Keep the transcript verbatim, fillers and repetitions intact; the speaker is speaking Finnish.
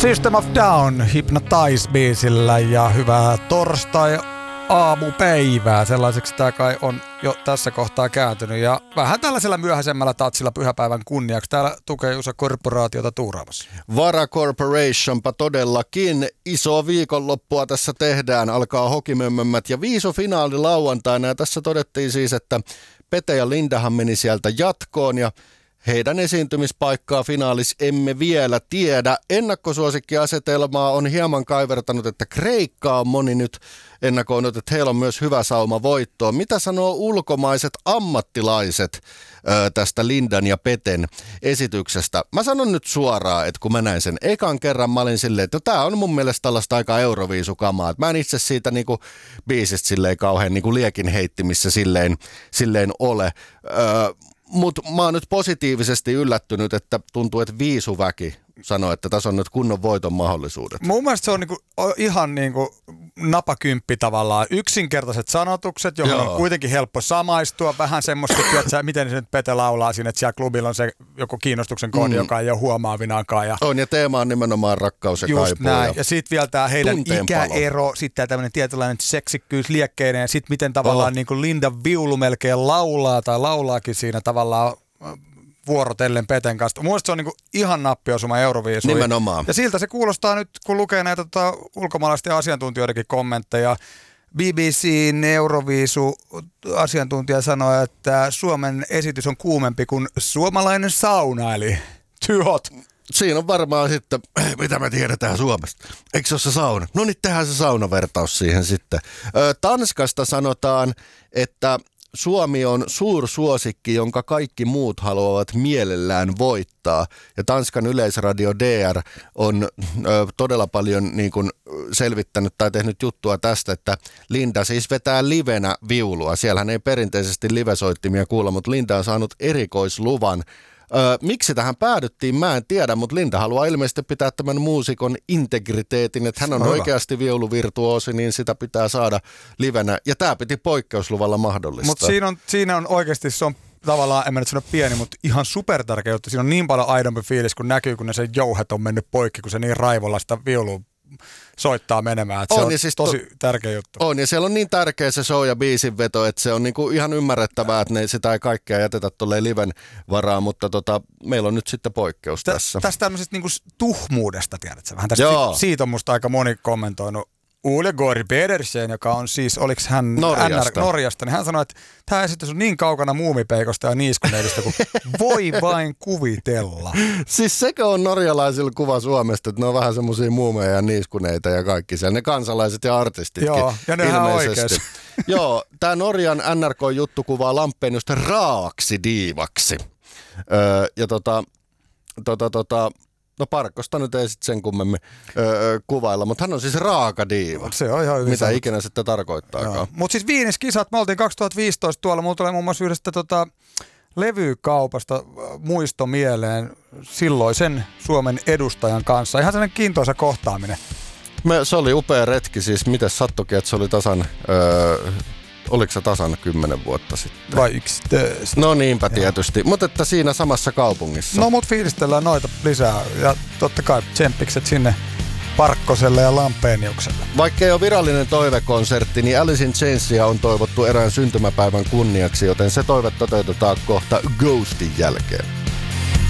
System of Down Hypnotize-biisillä ja hyvää torstai aamupäivää. Sellaiseksi tämä kai on jo tässä kohtaa kääntynyt ja vähän tällaisella myöhäisemmällä tatsilla pyhäpäivän kunniaksi. Täällä tukee Jusa Korporaatiota tuuraamassa. Vara Corporationpa todellakin. Iso viikonloppua tässä tehdään. Alkaa hokimömmömmät ja viiso finaali lauantaina. Ja tässä todettiin siis, että Pete ja Lindahan meni sieltä jatkoon ja heidän esiintymispaikkaa finaalis emme vielä tiedä. Ennakkosuosikkiasetelmaa on hieman kaivertanut, että Kreikka on moni nyt ennakoinut, että heillä on myös hyvä sauma voittoon. Mitä sanoo ulkomaiset ammattilaiset ö, tästä Lindan ja Peten esityksestä? Mä sanon nyt suoraan, että kun mä näin sen ekan kerran, mä olin silleen, että tää on mun mielestä tällaista aika euroviisukamaa. Mä en itse siitä niinku biisistä silleen kauhean niinku liekin heittimissä silleen, silleen ole. Öö, Mutta mä oon nyt positiivisesti yllättynyt, että tuntuu, että viisuväki sanoo, että tässä on nyt kunnon voiton mahdollisuudet. Mun mielestä se on niinku, ihan niinku napakymppi tavallaan. Yksinkertaiset sanotukset, johon Joo. on kuitenkin helppo samaistua. Vähän semmoista, että miten se nyt Pete laulaa siinä, että siellä klubilla on se joku kiinnostuksen koodi, mm. joka ei ole huomaavinaakaan. Ja on, ja teema on nimenomaan rakkaus ja kaipuu. Näin. Ja, ja sitten vielä tämä heidän ikäero, sitten tämmöinen tietynlainen seksikkyys liekkeinen, ja sitten miten tavallaan oh. niinku Linda viulu melkein laulaa tai laulaakin siinä tavallaan vuorotellen Peten kanssa. Mun mielestä se on niinku ihan nappiosuma Euroviisui. Nimenomaan. Ja siltä se kuulostaa nyt, kun lukee näitä tota, ulkomaalaisten asiantuntijoidenkin kommentteja. B B C:n Euroviisu-asiantuntija sanoi, että Suomen esitys on kuumempi kuin suomalainen sauna, eli too hot. Siinä on varmaan sitten, mitä me tiedetään Suomesta. Eikö se ole se sauna? No niin, tehdään se saunavertaus siihen sitten. Ö, Tanskasta sanotaan, että Suomi on suursuosikki, jonka kaikki muut haluavat mielellään voittaa. Ja Tanskan yleisradio D R on ö, todella paljon niin kuin selvittänyt tai tehnyt juttua tästä, että Linda siis vetää livenä viulua. Siellähän ei perinteisesti livesoittimia kuulla, mutta Linda on saanut erikoisluvan. Öö, miksi tähän päädyttiin, mä en tiedä, mutta Linda haluaa ilmeisesti pitää tämän muusikon integriteetin, että hän on Hyvä. oikeasti viuluvirtuoosi, niin sitä pitää saada livenä. Ja tämä piti poikkeusluvalla mahdollistaa. Mutta siinä on, siinä on oikeasti, se on tavallaan, en mä nyt sano pieni, mutta ihan supertärkeä juttu. Siinä on niin paljon aidompi fiilis, kun näkyy, kun ne sen jouhet on mennyt poikki, kun se niin raivolla sitä viulua soittaa menemään. Että on, se on siis tosi to, tärkeä juttu. On, ja siellä on niin tärkeä se show ja biisin veto, että se on niinku ihan ymmärrettävää, että ne, sitä ei kaikkea jätetä tolleen liven varaan, mutta tota, meillä on nyt sitten poikkeus Tä, tässä. Tästä tämmöisestä niinku tuhmuudesta, tiedätkö? Vähän tästä, siitä on musta aika moni kommentoinut. Ole Gård Pedersen, joka on siis, oliko hän Norjasta. N R, Norjasta, niin hän sanoi, että tämä esitys on niin kaukana muumipeikosta ja niiskuneidista, kun voi vain kuvitella. Siis sekö on norjalaisilla kuva Suomesta, että ne on vähän semmoisia muumeja ja niiskuneita ja kaikki siellä, ne kansalaiset ja artistitkin. Joo, ja ne on oikeasti. Joo, tämä Norjan N R K-juttu kuvaa Lampeenista raaksi diivaksi. Öö, ja tota, tota, tota, no Parkkosta nyt ei sitten sen kummemmin öö, kuvailla, mutta hän on siis raaka diiva. Se on ihan hyvin mitä sanottu. Ikinä sitten tarkoittaakaan. Mutta siis Viiniskisat, me oltiin kaksituhattaviisitoista tuolla, mulla tulee muun muassa yhdestä tota, levykaupasta muisto mieleen silloisen Suomen edustajan kanssa. Ihan sellainen kiintoisa kohtaaminen. Me, se oli upea retki, siis miten sattukin, että se oli tasan, öö, oliko se tasan kymmenen vuotta sitten? Vai yksitoista? No niinpä tietysti, mutta että siinä samassa kaupungissa. No mut fiilistellään noita lisää ja totta kai tsemppikset sinne Parkkoselle ja Lampeeniukselle. Vaikka ei ole virallinen toivekonsertti, niin Alice in Chainsia on toivottu erään syntymäpäivän kunniaksi, joten se toive toteutetaan kohta Ghostin jälkeen.